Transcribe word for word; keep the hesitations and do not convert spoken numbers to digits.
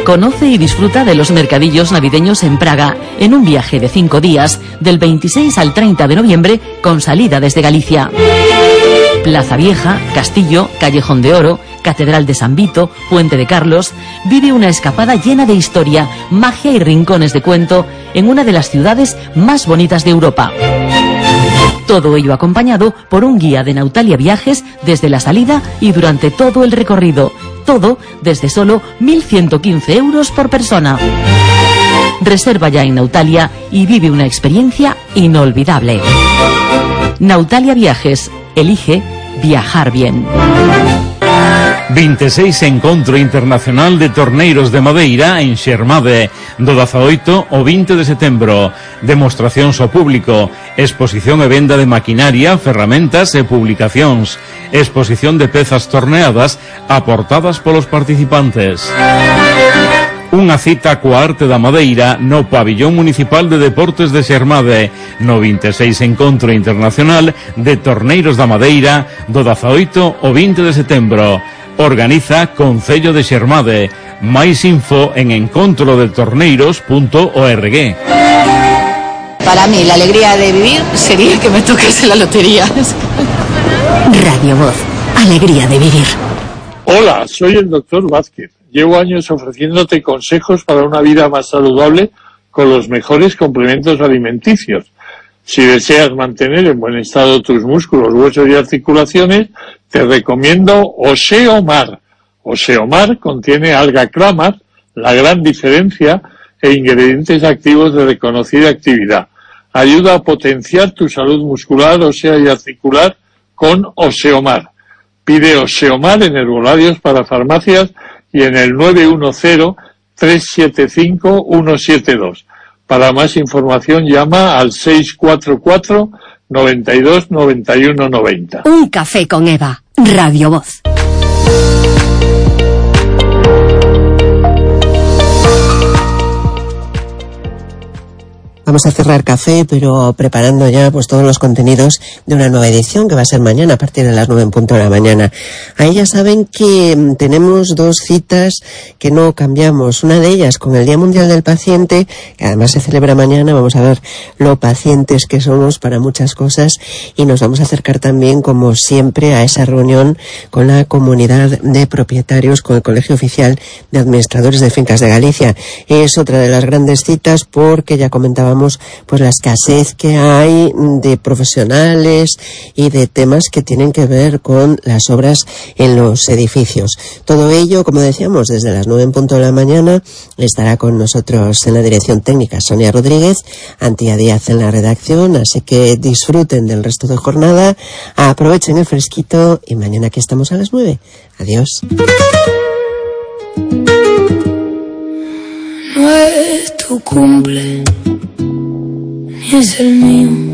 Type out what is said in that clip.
Conoce y disfruta de los mercadillos navideños en Praga, en un viaje de cinco días, del veintiséis al treinta de noviembre, con salida desde Galicia. Plaza Vieja, Castillo, Callejón de Oro, Catedral de San Vito, Puente de Carlos. Vive una escapada llena de historia, magia y rincones de cuento en una de las ciudades más bonitas de Europa. Todo ello acompañado por un guía de Nautalia Viajes desde la salida y durante todo el recorrido. Todo desde solo mil ciento quince euros por persona. Reserva ya en Nautalia y vive una experiencia inolvidable. Nautalia Viajes. Elige viajar bien. veintiséis Encontro Internacional de Torneiros de Madeira en Xermade, do dezaoito ao vinte de setembro. Demostracións ao público, exposición e venda de maquinaria, ferramentas e publicacións, exposición de pezas torneadas aportadas polos participantes. Unha cita coa arte da madeira no Pabillón Municipal de Deportes de Xermade, no veintiséis Encontro Internacional de Torneiros da Madeira, do dezaoito ao vinte de setembro. Organiza Concello de Xermade. Máis info en encontro de torneiros punto org. Para mí la alegría de vivir sería que me tocase la lotería. Radio Voz, alegría de vivir. Hola, soy el doctor Vázquez. Llevo años ofreciéndote consejos para una vida más saludable con los mejores complementos alimenticios. Si deseas mantener en buen estado tus músculos, huesos y articulaciones, te recomiendo Oseomar. Oseomar contiene alga clamar, la gran diferencia, e ingredientes activos de reconocida actividad. Ayuda a potenciar tu salud muscular, ósea y articular con Oseomar. Pide Oseomar en herbolarios para farmacias y en el nueve uno cero, tres siete cinco, uno siete dos. Para más información llama al seis cuatro cuatro, noventa y dos, noventa y uno, noventa. Un café con Eva, Radio Voz. Vamos a cerrar café, pero preparando ya pues todos los contenidos de una nueva edición que va a ser mañana a partir de las nueve en punto de la mañana. Ahí ya saben que tenemos dos citas que no cambiamos. Una de ellas con el Día Mundial del Paciente, que además se celebra mañana. Vamos a ver lo pacientes que somos para muchas cosas y nos vamos a acercar también, como siempre, a esa reunión con la comunidad de propietarios, con el Colegio Oficial de Administradores de Fincas de Galicia. Es otra de las grandes citas porque ya comentábamos pues la escasez que hay de profesionales y de temas que tienen que ver con las obras en los edificios. Todo ello, como decíamos, desde las nueve en punto de la mañana. Estará con nosotros en la dirección técnica Sonia Rodríguez, Antía Díaz en la redacción, así que disfruten del resto de jornada, aprovechen el fresquito y mañana aquí estamos a las nueve. Adiós. No es tu cumple, ni es el mío.